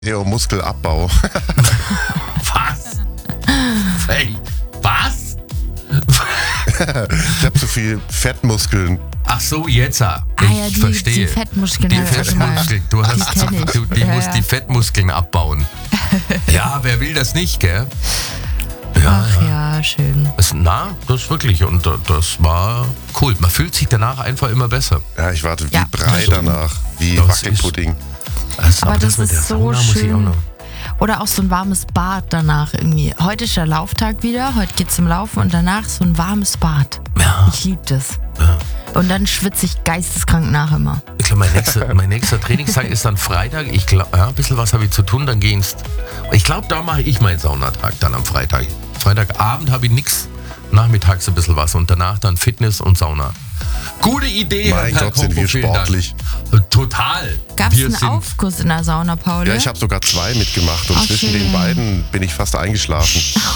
Muskelabbau. Was? Hey, was? Ich habe zu viel Fettmuskeln. Ach so, jetzt. ja, Ich verstehe. die Fettmuskeln. Die habe ich schon mal. Fettmuskeln. Du hast, Die kenn ich. du musst Ja. die Fettmuskeln abbauen. Ja, wer will das nicht, gell? Ja, Ach ja, schön. das wirklich. Und das war cool. Man fühlt sich danach einfach immer besser. Ja, ich warte wie Ja. Brei danach, wie Das Wackelpudding. Aber das mit der ist so Sauna muss ich auch schön. noch. Oder auch so ein warmes Bad danach irgendwie. Heute ist der Lauftag wieder, heute geht's zum Laufen und danach so ein warmes Bad. Ja. Ich liebe das. Ja. Und dann schwitze ich geisteskrank nach immer. Ich glaube, mein nächster Trainingstag ist dann Freitag. Ich glaube, ja, ein bisschen was habe ich zu tun, dann gehst. Ich glaube, da mache ich meinen Saunatag dann am Freitag. Freitagabend habe ich nichts, nachmittags ein bisschen was und danach dann Fitness und Sauna. Gute Idee, Mein Herr Gott, sind wir Kofo, vielen Dank. sportlich. Total. Gab's Wir einen sind- Aufguss in der Sauna, Paul? Ja, ich habe sogar 2 mitgemacht und Ach, zwischen schön. den beiden bin ich fast eingeschlafen.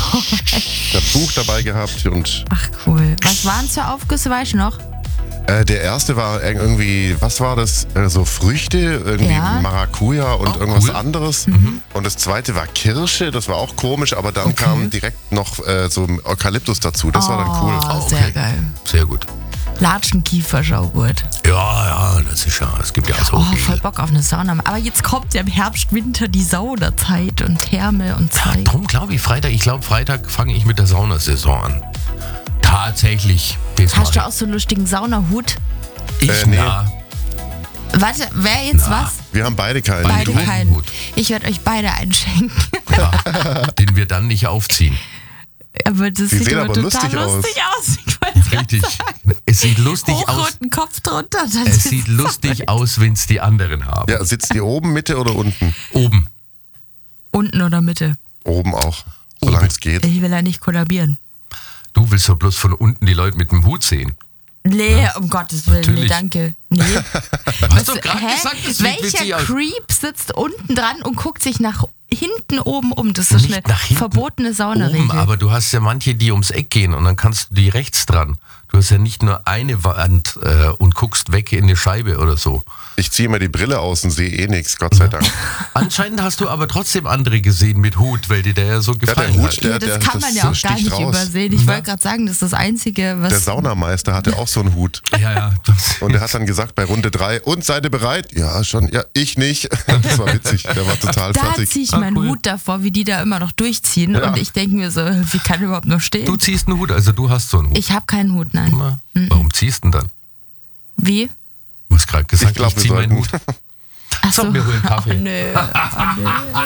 Ich habe Buch dabei gehabt und Ach cool. Was waren es für Aufgüsse, weißt du noch? der erste war irgendwie, was war das? So Früchte, irgendwie Ja. Maracuja und Oh, irgendwas cool. anderes. Und das zweite war Kirsche, das war auch komisch, aber dann kam direkt noch so Eukalyptus dazu. Das war dann cool. Oh, Sehr okay. geil. Sehr gut. Latschenkiefer, Schaugurt. Ja, das ist ja, es gibt ja so Oh, viel. voll Bock auf eine Sauna. Aber jetzt kommt ja im Herbst, Winter die Saunazeit und Therme und Zeug. Drum glaube ich Freitag fange ich mit der Saunasaison an. Tatsächlich. Das Hast du mach auch so einen lustigen Saunahut? ich. nee. Na, Warte, wer jetzt Na. was? Wir haben beide keinen. Beide keinen keinen. Hut. Ich werde euch beide einschenken. ja, den wir dann nicht aufziehen. Aber das Die sieht sehen aber aber total lustig aus. lustig aus. Ich wollte gerade Richtig. sagen. Es sieht lustig aus. Hochroten Kopf drunter. dann Es ist sieht lustig aus, wenn es die anderen haben. Ja, sitzt die oben, Mitte oder unten? Oben. Unten oder Mitte. Oben auch, solange Oben. es geht. Ich will ja nicht kollabieren. Du willst doch bloß von unten die Leute mit dem Hut sehen. Nee, um Gottes Willen, nee, Natürlich. danke. Nee. Du hast doch gerade gesagt, es sieht witzig Welcher aus. Creep sitzt unten dran und guckt sich nach hinten oben um? Das ist Nicht eine nach hinten, verbotene Saunaregel. Oben, aber du hast ja manche, die ums Eck gehen und dann kannst du die rechts dran. Du hast ja nicht nur eine Wand und guckst weg in eine Scheibe oder so. Ich ziehe mir die Brille aus und sehe eh nichts, Gott sei Dank. Anscheinend hast du aber trotzdem andere gesehen mit Hut, weil dir der ja so gefallen Hut, hat. der- Ja, das kann man ja auch gar sticht nicht raus. übersehen. Ich wollte gerade sagen, das ist das Einzige, was... Der Saunameister hatte auch so einen Hut. Ja. Und er hat dann gesagt bei Runde 3, und seid ihr bereit? Ja, schon. Ja, ich nicht. Das war witzig. Der war total Da fertig. ziehe ich Ah, meinen cool. Hut davor, wie die da immer noch durchziehen. Ja. Und ich denke mir so, wie kann er überhaupt noch stehen? Du ziehst einen Hut, also du hast so einen Hut. Ich habe keinen Hut, nein. Warum ziehst du denn dann? Wie? Du hast gerade gesagt, Ich glaub, ich zieh wir meinen sollten- Hut. Ach So, wir holen Kaffee. Nö.